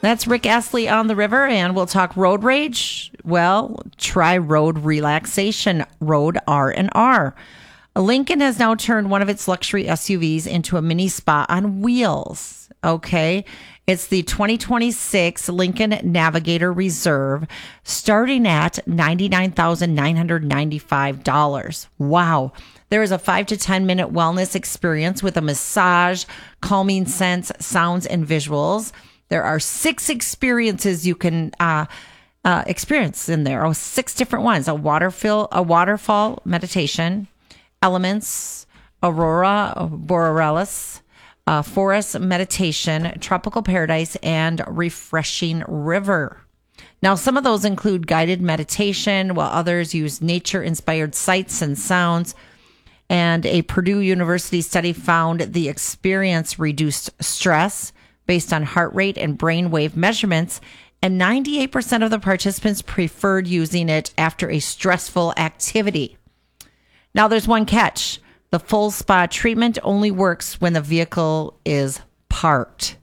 That's Rick Astley on the river, and we'll talk road rage. Well, try road relaxation, Road R&R. Lincoln has now turned one of its luxury SUVs into a mini spa on wheels. Okay. It's the 2026 Lincoln Navigator Reserve, starting at $99,995. Wow. There is a 5 to 10 minute wellness experience with a massage, calming scents, sounds, and visuals. There are 6 experiences you can experience in there. 6 different ones. A waterfall meditation, elements, aurora borealis, forest meditation, tropical paradise, and refreshing river. Now, some of those include guided meditation, while others use nature-inspired sights and sounds. And a Purdue University study found the experience reduced stress based on heart rate and brainwave measurements, and 98% of the participants preferred using it after a stressful activity. Now, there's one catch. The full spa treatment only works when the vehicle is parked.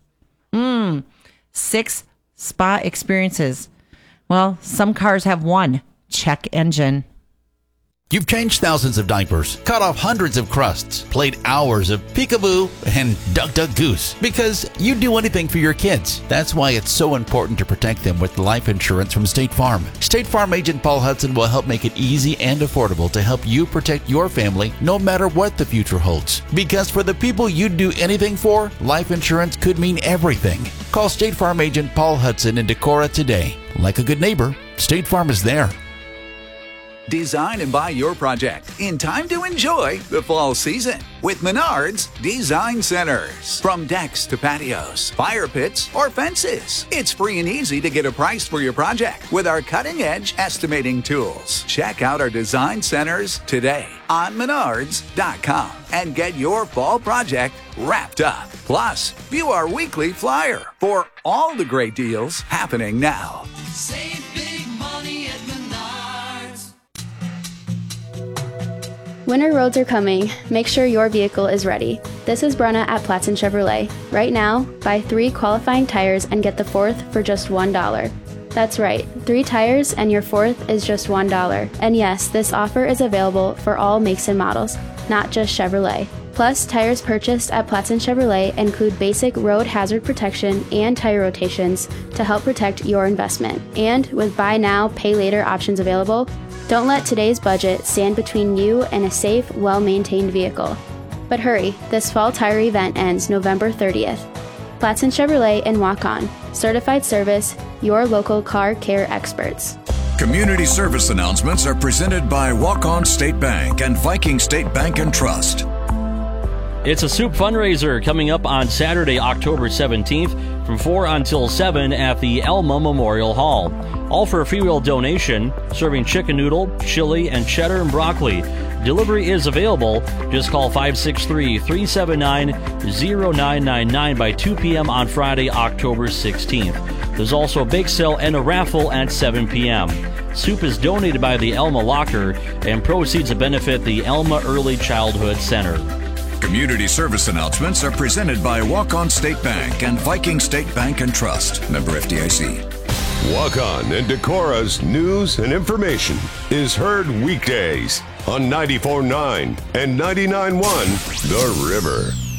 6 spa experiences. Well, some cars have 1 check engine. You've changed thousands of diapers, cut off hundreds of crusts, played hours of peekaboo and duck duck goose because you do anything for your kids. That's why it's so important to protect them with life insurance from State Farm. State Farm agent Paul Hudson will help make it easy and affordable to help you protect your family no matter what the future holds. Because for the people you'd do anything for, life insurance could mean everything. Call State Farm agent Paul Hudson in Decorah today. Like a good neighbor, State Farm is there. Design and buy your project in time to enjoy the fall season with Menards Design Centers. From decks to patios, fire pits, or fences, it's free and easy to get a price for your project with our cutting-edge estimating tools. Check out our design centers today on Menards.com and get your fall project wrapped up. Plus, view our weekly flyer for all the great deals happening now. Save big money at Menards. Winter roads are coming. Make sure your vehicle is ready. This is Brenna at Platson Chevrolet. Right now, buy 3 qualifying tires and get the 4th for just $1. That's right, 3 tires and your 4th is just $1. And yes, this offer is available for all makes and models, not just Chevrolet. Plus, tires purchased at Platson Chevrolet include basic road hazard protection and tire rotations to help protect your investment. And with buy now, pay later options available, don't let today's budget stand between you and a safe, well-maintained vehicle. But hurry, this fall tire event ends November 30th. Platson Chevrolet and Walk On. Certified service, your local car care experts. Community service announcements are presented by Walk On State Bank and Viking State Bank and Trust. It's a soup fundraiser coming up on Saturday, October 17th from 4 until 7 at the Elma Memorial Hall. All for a free-will donation, serving chicken noodle, chili, and cheddar and broccoli. Delivery is available. Just call 563-379-0999 by 2 p.m. on Friday, October 16th. There's also a bake sale and a raffle at 7 p.m. Soup is donated by the Elma Locker, and proceeds benefit the Elma Early Childhood Center. Community service announcements are presented by Walk On State Bank and Viking State Bank and Trust. Member FDIC. Walk On and Decorah's news and information is heard weekdays on 94.9 and 99.1 The River.